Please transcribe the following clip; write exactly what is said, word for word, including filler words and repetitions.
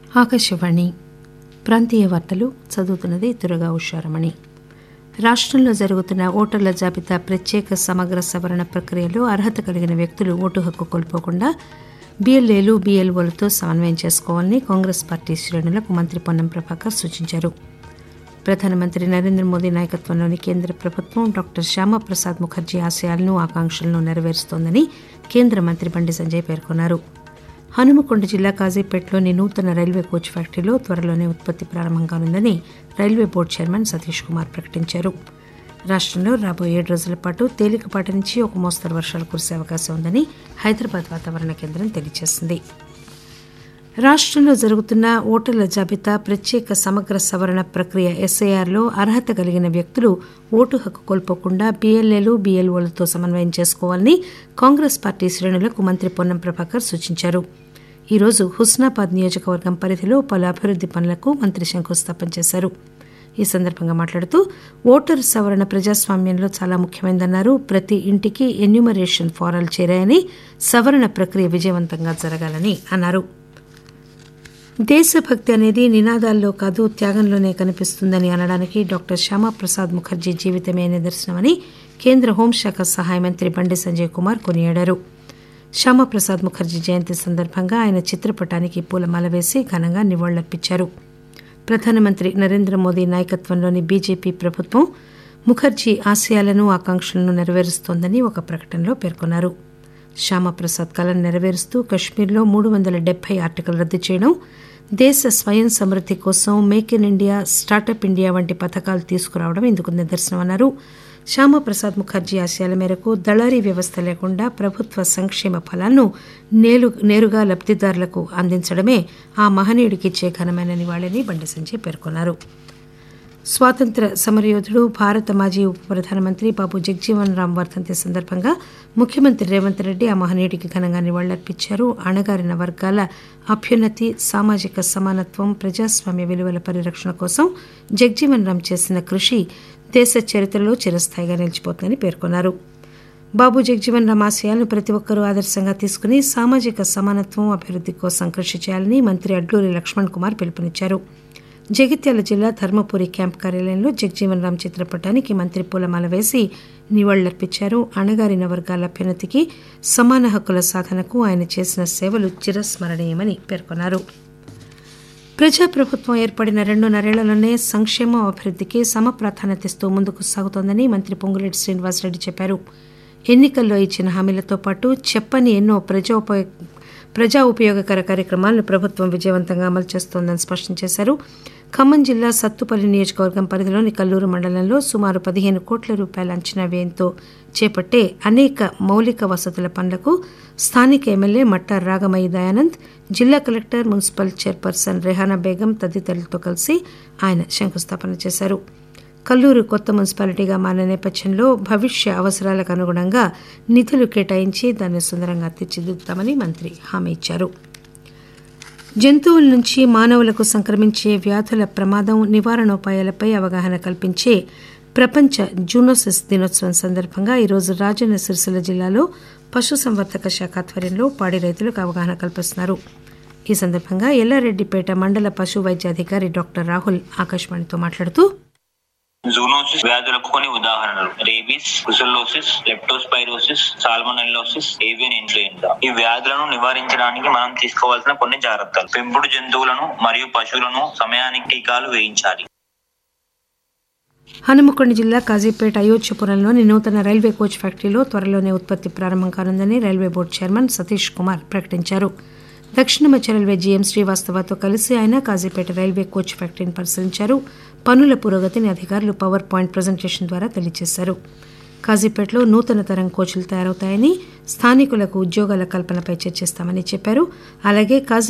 ఆకాశవాణి ప్రాంతీయ వార్తలు చదువుతున్నది దుర్గా ఉషారమణి. రాష్టంలో జరుగుతున్న ఓటర్ల జాబితా ప్రత్యేక సమగ్ర సవరణ ప్రక్రియలో అర్హత కలిగిన వ్యక్తులు ఓటు హక్కు కోల్పోకుండా బీఎల్ఏలు బీఎల్ఓలతో సమన్వయం చేసుకోవాలని కాంగ్రెస్ పార్టీ శ్రేణులకు మంత్రి పొన్నం ప్రభాకర్ సూచించారు. ప్రధానమంత్రి నరేంద్ర మోదీ నాయకత్వంలోని కేంద్ర ప్రభుత్వం డాక్టర్ శ్యామాప్రసాద్ ముఖర్జీ ఆశయాలను ఆకాంక్షలను నెరవేరుస్తోందని కేంద్ర మంత్రి బండి సంజయ్ పేర్కొన్నారు. హనుమకొండ జిల్లా కాజీపేటలోని నూతన రైల్వే కోచ్ ఫ్యాక్టరీలో త్వరలోనే ఉత్పత్తి ప్రారంభం కానుందని railway board chairman Satish Kumar ప్రకటించారు. రాష్టంలో రాబోయే ఏడు రోజుల పాటు తేలికపాటి నుంచి ఒక మోస్తరు వర్షాలు కురిసే అవకాశం ఉందని హైదరాబాద్ వాతావరణ కేంద్రం తెలియజేసింది. రాష్టంలో జరుగుతున్న ఓటర్ల జాబితా ప్రత్యేక సమగ్ర సవరణ ప్రక్రియ ఎస్ఐఆర్లో అర్హత కలిగిన వ్యక్తులు ఓటు హక్కు కోల్పోకుండా బీఎల్ఏలు బీఎల్ఓలతో సమన్వయం చేసుకోవాలని కాంగ్రెస్ పార్టీ శ్రేణులకు మంత్రి పొన్నం ప్రభాకర్ సూచించారు. ఈరోజు హుస్నాబాద్ నియోజకవర్గం పరిధిలో పలు అభివృద్ది పనులకు మంత్రి శంకుస్థాపన చేశారు. ఈ సందర్భంగా మాట్లాడుతూ ఓటరు సవరణ ప్రజాస్వామ్యంలో చాలా ముఖ్యమైనదన్నారు. ప్రతి ఇంటికి ఎన్యూమరేషన్ ఫారాలు చేరాయని, సవరణ ప్రక్రియ విజయవంతంగా జరగాలని అన్నారు. దేశభక్తి అనేది నినాదాల్లో కాదు త్యాగంలోనే కనిపిస్తుందని అనడానికి డాక్టర్ శ్యామాప్రసాద్ ముఖర్జీ జీవితమే నిదర్శనమని కేంద్ర హోంశాఖ సహాయ మంత్రి బండి సంజయ్ కుమార్ కొనియాడారు. శ్యామాప్రసాద్ ముఖర్జీ జయంతి సందర్భంగా ఆయన చిత్రపటానికి పూలమాల వేసి ఘనంగా నివాళులర్పించారు. ప్రధానమంత్రి నరేంద్ర మోదీ నాయకత్వంలోని బీజేపీ ప్రభుత్వం ముఖర్జీ ఆశయాలను ఆకాంక్షలను నెరవేరుస్తోందని ఒక ప్రకటనలో పేర్కొన్నారు. శ్యామాప్రసాద్ కలను నెరవేరుస్తూ కశ్మీర్లో మూడు వందల డెబ్బై ఆర్టికల్ రద్దు చేయడం, దేశ స్వయం సమృద్ది కోసం make in India, startup India వంటి పథకాలు తీసుకురావడం ఇందుకు నిదర్శనమన్నారు. శ్యామాప్రసాద్ ముఖర్జీ ఆశయాల మేరకు దళారీ వ్యవస్థ లేకుండా ప్రభుత్వ సంక్షేమ ఫలాలను నేలు నేరుగా లబ్దిదారులకు అందించడమే ఆ మహనీయుడికి ఇచ్చే ఘనమైన నివాళిని బండి సంజయ్ పేర్కొన్నారు. స్వాతంత్ర సమరయోధుడు, భారత మాజీ ఉప ప్రధానమంత్రి బాబు జగజీవన్ రామ్ వర్ధంతి సందర్భంగా ముఖ్యమంత్రి రేవంత్ రెడ్డి ఆ మహనీయుడికి ఘనంగా నివాళులర్పించారు. అణగారిన వర్గాల అభ్యున్నతి, సామాజిక సమానత్వం, ప్రజాస్వామ్య విలువల పరిరక్షణ కోసం జగజీవన్ రామ్ చేసిన కృషి దేశ చరిత్రలో చిరస్థాయిగా నిలిచిపోతుందని పేర్కొన్నారు. బాబు జగజీవన్ రామ్ ఆశయాలను ప్రతి ఒక్కరూ ఆదర్శంగా తీసుకుని సామాజిక సమానత్వం, అభివృద్ది కోసం కృషి చేయాలని మంత్రి అడ్లూరి లక్ష్మణ్ కుమార్ పిలుపునిచ్చారు. జగిత్యాల జిల్లా ధర్మపురి క్యాంప్ కార్యాలయంలో జగజీవన్ రామ్ చిత్రపటానికి మంత్రి పూలమాల వేసి నివాళులర్పించారు. అణగారిన వర్గాల అభ్యున్నతికి, సమాన హక్కుల సాధనకు ఆయన చేసిన సేవలు చిరస్మరణీయమని పేర్కొన్నారు. ప్రజాప్రభుత్వం ఏర్పడిన రెండున్నరేళ్లలోనే సంక్షేమం, అభివృద్దికి సమ ప్రాధాన్యతనిస్తూ ముందుకు సాగుతోందని మంత్రి పొంగులేటి శ్రీనివాసరెడ్డి చెప్పారు. ఎన్నికల్లో ఇచ్చిన హామీలతో పాటు చెప్పని ఎన్నో ప్రజా ఉప ప్రజా ఉపయోగకర కార్యక్రమాలను ప్రభుత్వం విజయవంతంగా అమలు చేస్తోందని స్పష్టం చేశారు. ఖమ్మం జిల్లా సత్తుపల్లి నియోజకవర్గం పరిధిలోని కల్లూరు మండలంలో సుమారు పదిహేను కోట్ల రూపాయల అంచనా వ్యయంతో చేపట్టే అనేక మౌలిక వసతుల పనులకు స్థానిక ఎమ్మెల్యే మట్టా రాగమయ్య దయానంద్, జిల్లా collector, municipal chairperson Rehana Begum తదితరులతో కలిసి ఆయన శంకుస్థాపన చేశారు. కల్లూరు కొత్త మున్సిపాలిటీగా మారిన నేపథ్యంలో భవిష్య అవసరాలకు అనుగుణంగా నిధులు కేటాయించి దాన్ని సుందరంగా తీర్చిదిద్దుతామని మంత్రి హామీ ఇచ్చారు. జంతువుల నుంచి మానవులకు సంక్రమించే వ్యాధుల ప్రమాదం, నివారణోపాయాలపై అవగాహన కల్పించే ప్రపంచ జూనోసిస్ దినోత్సవం సందర్భంగా ఈరోజు రాజన్న సిరిసిల్ల జిల్లాలో పశుసంవర్ధక శాఖ ఆధ్వర్యంలో పాడి రైతులకు అవగాహన కల్పిస్తున్నారు. ఈ సందర్భంగా ఎల్లారెడ్డిపేట మండల పశు వైద్యాధికారి డాక్టర్ రాహుల్ ఆకాశవాణితో మాట్లాడుతూ, జూనోసిస్ వ్యాధులకు కొన్ని ఉదాహరణలు rabies, brucellosis, leptospirosis, salmonellosis, avian influenza. ఈ వ్యాధులను నివారించడానికి మనం తీసుకోవాల్సిన కొన్ని జాగ్రత్తలు: పెంపుడు జంతువులను మరియు పశువులను సమయానికి టీకాలు వేయించాలి. హనుమకొండ జిల్లా కాజీపేట అయోధ్యపురంలోని నూతన రైల్వే కోచ్ ఫ్యాక్టరీలో త్వరలోనే ఉత్పత్తి ప్రారంభం కానుందని railway board chairman Satish Kumar ప్రకటించారు. దక్షిణ మధ్య రైల్వే జీఎం శ్రీవాస్తవతో కలిసి ఆయన కాజీపేట రైల్వే కోచ్ ఫ్యాక్టరీని పరిశీలించారు. పనుల పురోగతిని అధికారులు పవర్ పాయింట్ ప్రజెంటేషన్ ద్వారా తెలియజేశారు. కాజీపేటలో నూతన తరం కోచ్లు తయారవుతాయని, స్థానికులకు ఉద్యోగాల కల్పనపై చర్చిస్తామని చెప్పారు. అలాగే కాజీ